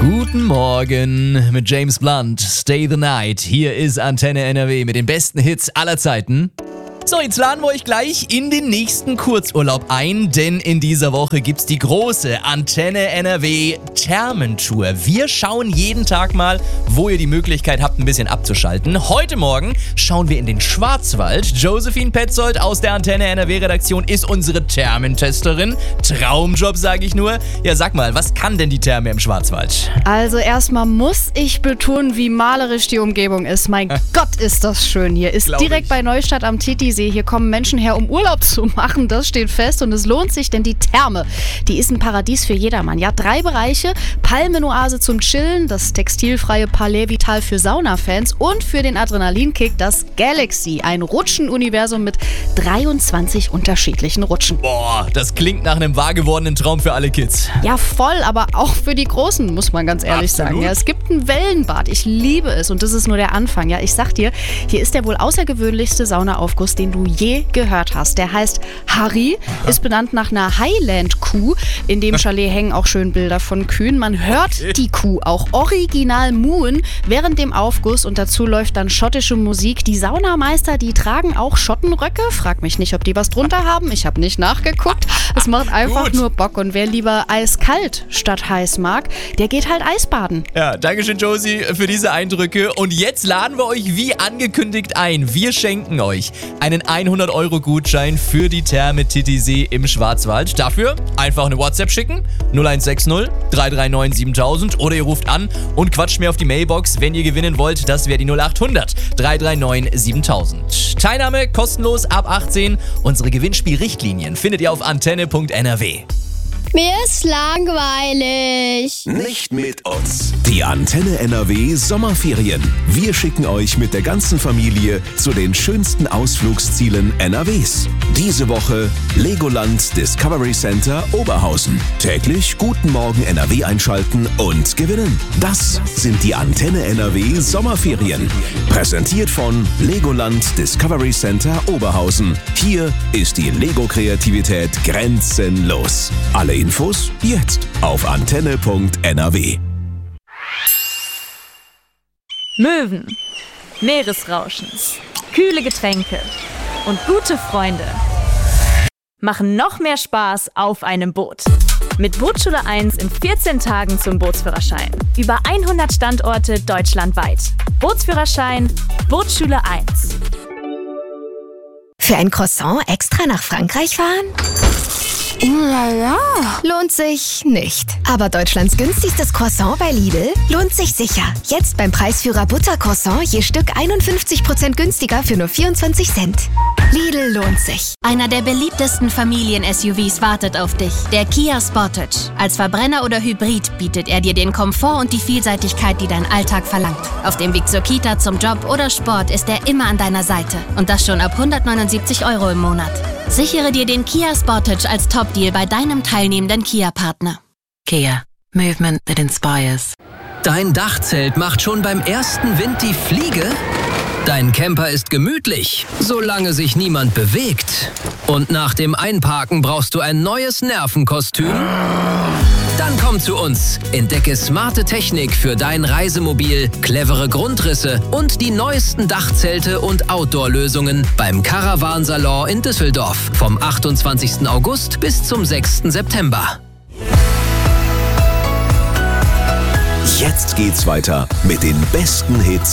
Guten Morgen mit James Blunt, Stay the Night. Hier ist Antenne NRW mit den besten Hits aller Zeiten. So, jetzt laden wir euch gleich in den nächsten Kurzurlaub ein, denn in dieser Woche gibt's die große Antenne NRW Thermentour. Wir schauen jeden Tag mal, wo ihr die Möglichkeit habt, ein bisschen abzuschalten. Heute Morgen schauen wir in den Schwarzwald. Josephine Petzold aus der Antenne NRW Redaktion ist unsere Thermentesterin. Traumjob, sage ich nur. Ja, sag mal, was kann denn die Therme im Schwarzwald? Also erstmal muss ich betonen, wie malerisch die Umgebung ist. Mein Gott, ist das schön hier. Ist direkt bei Neustadt am Titisee. Hier kommen Menschen her, um Urlaub zu machen. Das steht fest und es lohnt sich, denn die Therme, die ist ein Paradies für jedermann. Ja, 3 Bereiche: Palmenoase zum Chillen, das textilfreie Palais Vital für Saunafans und für den Adrenalinkick das Galaxy, ein Rutschenuniversum mit 23 unterschiedlichen Rutschen. Boah, das klingt nach einem wahr gewordenen Traum für alle Kids. Ja, voll, aber auch für die Großen, muss man ganz ehrlich sagen. Ja, es gibt ein Wellenbad, ich liebe es und das ist nur der Anfang. Ja, ich sag dir, hier ist der wohl außergewöhnlichste Saunaaufguss, den du je gehört hast. Der heißt Harry, ist benannt nach einer Highland-Kuh. In dem Chalet hängen auch schön Bilder von Kühen. Man hört die Kuh auch original muhen während dem Aufguss und dazu läuft dann schottische Musik. Die Saunameister, die tragen auch Schottenröcke. Frag mich nicht, ob die was drunter haben. Ich habe nicht nachgeguckt. Es macht einfach nur Bock und wer lieber eiskalt statt heiß mag, der geht halt Eisbaden. Ja, dankeschön Josie für diese Eindrücke und jetzt laden wir euch wie angekündigt ein. Wir schenken euch einen 100-Euro-Gutschein für die Therme Titisee im Schwarzwald. Dafür einfach eine WhatsApp schicken, 0160 339 7000 oder ihr ruft an und quatscht mir auf die Mailbox, wenn ihr gewinnen wollt. Das wäre die 0800 339 7000. Teilnahme kostenlos ab 18. Unsere Gewinnspielrichtlinien findet ihr auf antenne.nrw. Mir ist langweilig. Nicht mit uns. Die Antenne NRW Sommerferien. Wir schicken euch mit der ganzen Familie zu den schönsten Ausflugszielen NRWs. Diese Woche Legoland Discovery Center Oberhausen. Täglich Guten Morgen NRW einschalten und gewinnen. Das sind die Antenne NRW Sommerferien. Präsentiert von Legoland Discovery Center Oberhausen. Hier ist die Lego-Kreativität grenzenlos. Alle Infos jetzt auf antenne.nrw. Möwen, Meeresrauschen, kühle Getränke und gute Freunde machen noch mehr Spaß auf einem Boot. Mit Bootsschule 1 in 14 Tagen zum Bootsführerschein. Über 100 Standorte deutschlandweit. Bootsführerschein, Bootsschule 1. Für ein Croissant extra nach Frankreich fahren? Ja. Lohnt sich nicht. Aber Deutschlands günstigstes Croissant bei Lidl lohnt sich sicher. Jetzt beim Preisführer Buttercroissant je Stück 51% günstiger für nur 24 Cent. Lidl lohnt sich. Einer der beliebtesten Familien-SUVs wartet auf dich. Der Kia Sportage. Als Verbrenner oder Hybrid bietet er dir den Komfort und die Vielseitigkeit, die dein Alltag verlangt. Auf dem Weg zur Kita, zum Job oder Sport ist er immer an deiner Seite. Und das schon ab 179 € im Monat. Sichere dir den Kia Sportage als Top-Deal bei deinem teilnehmenden Kia-Partner. Kia. Movement that inspires. Dein Dachzelt macht schon beim ersten Wind die Fliege? Dein Camper ist gemütlich, solange sich niemand bewegt. Und nach dem Einparken brauchst du ein neues Nervenkostüm? Dann komm zu uns. Entdecke smarte Technik für dein Reisemobil, clevere Grundrisse und die neuesten Dachzelte und Outdoor-Lösungen beim Caravan-Salon in Düsseldorf vom 28. August bis zum 6. September. Jetzt geht's weiter mit den besten Hits